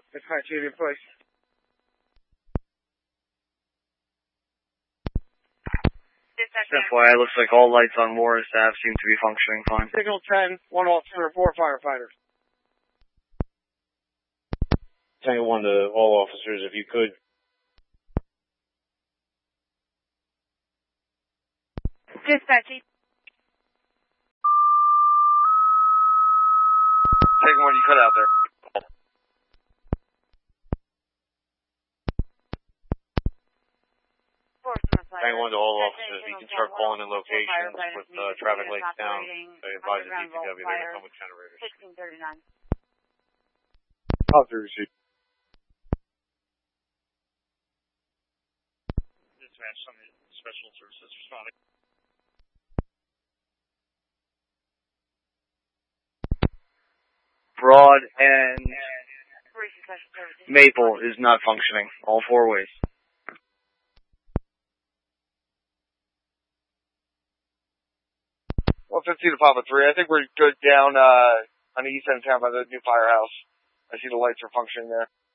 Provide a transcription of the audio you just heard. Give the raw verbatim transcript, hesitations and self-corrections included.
Dispatch eight in place. F Y I, looks like all lights on Morris Ave seem to be functioning fine. Signal ten, one officer, four firefighters. Tango one to all officers, if you could. Dispatch. Second one, you cut out there. Tango one to all officers, you can start calling in locations with uh, traffic lights down. I advise the D P W, they're going to come with generators. sixteen thirty-nine. Officer received. Dispatch, some special services responding. Broad and Maple is not functioning, all four ways. one fifteen to Papa three. I think we're good down uh, on the east end of town by the new firehouse. I see the lights are functioning there.